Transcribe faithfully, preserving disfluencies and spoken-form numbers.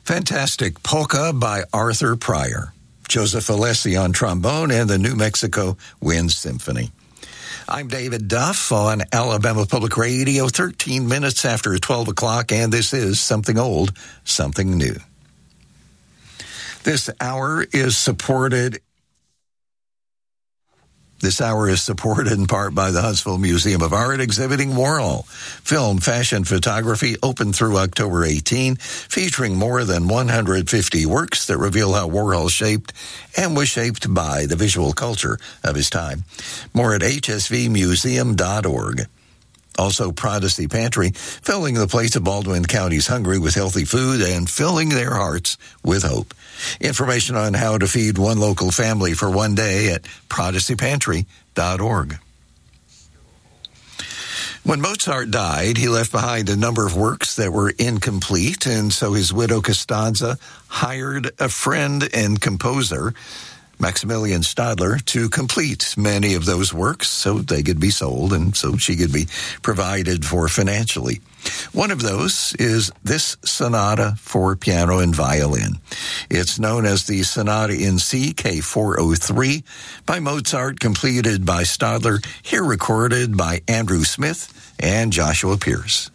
Fantastic Polka by Arthur Pryor, Joseph Alessi on trombone, and the New Mexico Wind Symphony. I'm David Duff on Alabama Public Radio, thirteen minutes after twelve o'clock, and this is Something Old, Something New. This hour is supported This hour is supported in part by the Huntsville Museum of Art, exhibiting Warhol film, fashion, photography, open through October eighteenth, featuring more than one hundred fifty works that reveal how Warhol shaped and was shaped by the visual culture of his time. More at h s v museum dot org. Also, Prodigy Pantry, filling the plates of Baldwin County's hungry with healthy food and filling their hearts with hope. Information on how to feed one local family for one day at prodigy pantry dot org. When Mozart died, he left behind a number of works that were incomplete, and so his widow Costanza hired a friend and composer, Maximilian Stadler, to complete many of those works so they could be sold and so she could be provided for financially. One of those is this sonata for piano and violin. It's known as the Sonata in C, K four oh three, by Mozart, completed by Stadler, here recorded by Andrew Smith and Joshua Pierce.